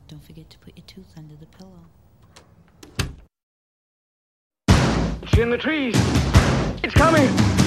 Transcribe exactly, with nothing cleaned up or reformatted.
Don't forget to put your tooth under the pillow. It's in the trees. It's coming.